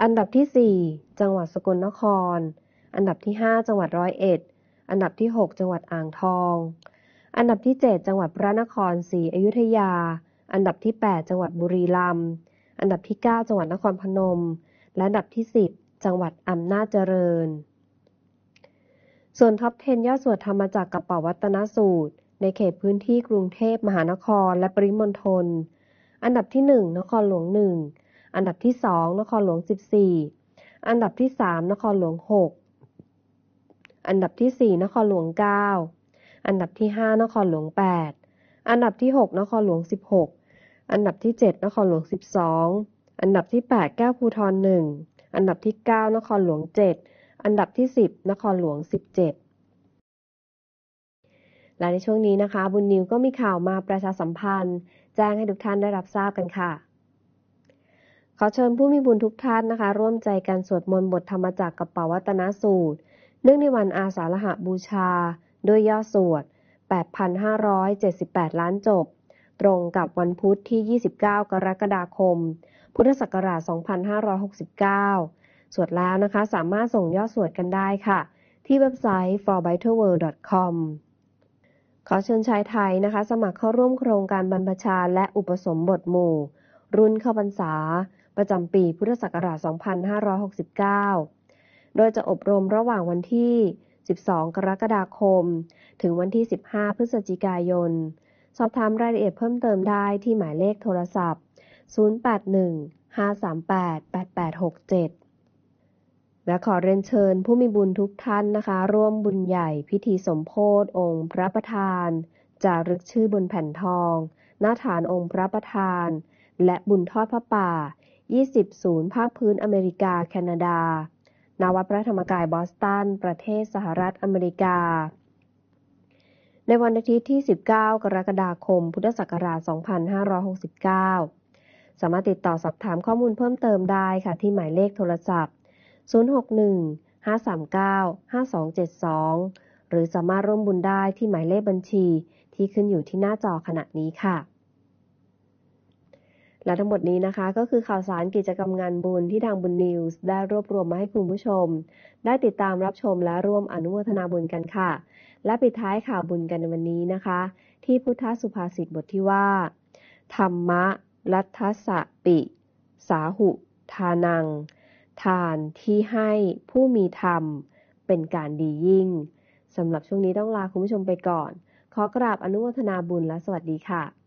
อันดับที่ 4 จังหวัดสกลนคร อันดับที่ 5 จังหวัดร้อยเอ็ด อันดับที่ 6 จังหวัดอ่างทอง อันดับที่ 7 จังหวัดพระนครศรีอยุธยา อันดับที่ 8 จังหวัดบุรีรัมย์ อันดับที่ 9 จังหวัดนครพนม และอันดับที่ 10 จังหวัดอำนาจเจริญ ส่วนท็อป 10 ยอดสวดธรรมจักรกับปวัตตนสูตรในเขตพื้นที่กรุงเทพมหานครและปริมณฑล อันดับที่ 1 นครหลวง 1 อันดับที่ 2 นครหลวง 14 อันดับที่ 3 นครหลวง 6 อันดับที่ 4 นครหลวง 9 อันดับที่ 5 นครหลวง 8 อันดับที่ 6 นครหลวง 16 อันดับที่ 7 นครหลวง 12 อันดับที่ 8 แก้วภูธร 1 อันดับที่ 9 นครหลวง 7 อันดับที่ 10 นครหลวง 17 และในช่วงนี้นะคะบุญนิวก็มีข่าวมาประชาสัมพันธ์แจ้งให้ทุกท่านได้รับทราบกันค่ะขอเชิญผู้มีบุญทุกท่านนะคะร่วมใจกันสวดมนต์บทธรรมจักรกับปวัตตนสูตรเนื่องในวันอาสาฬหบูชาด้วยยอดสวด 8,578 ล้านจบตรงกับวันพุธที่ 29 กรกฎาคม พุทธศักราช 2569 สวดแล้วนะคะสามารถส่งยอดสวดกันได้ค่ะที่เว็บไซต์ forbitterworld.com ขอเชิญชายไทยนะคะสมัครเข้าร่วมโครงการบรรพชาและอุปสมบทหมู่รุ่นเข้าพรรษาประจำปีพุทธศักราช 2569 โดยจะอบรมระหว่างวันที่ 12 กรกฎาคม ถึงวันที่ 15 พฤศจิกายน สอบถามรายละเอียดเพิ่มเติมได้ที่หมายเลขโทรศัพท์ 081-538-8867 และขอเรียนเชิญผู้มีบุญทุกท่านนะคะร่วมบุญใหญ่พิธีสมโภชองค์พระประธานจารึกชื่อบนแผ่นทองหน้าฐานองค์พระประธานและบุญทอดพระป่า 20 ศูนย์ภาคพื้นอเมริกาแคนาดาณวัดพระธรรมกายบอสตันประเทศสหรัฐอเมริกาในวันอาทิตย์ที่ 19 กรกฎาคม พุทธศักราช 2569 สามารถติดต่อสอบถามข้อมูลเพิ่มเติมได้ค่ะที่หมายเลขโทรศัพท์ 061-539-5272 หรือสามารถร่วมบุญได้ที่หมายเลขบัญชีที่ขึ้นอยู่ที่หน้าจอขณะนี้ค่ะและทั้งหมดนี้นะคะก็คือข่าวสารกิจกรรมงานบุญที่ทางบุญนิวส์ได้รวบรวมมาให้คุณผู้ชมได้ติดตามรับชมและร่วมอนุโมทนาบุญกันค่ะและปิดท้ายข่าวบุญกันในวันนี้นะคะที่พุทธสุภาษิตบทที่ว่าธรรมะลัทธัสสะปิสาหุทานังทานที่ให้ผู้มีธรรมเป็นการดียิ่งสำหรับช่วงนี้ต้องลาคุณผู้ชมไปก่อนขอกราบอนุโมทนาบุญและสวัสดีค่ะ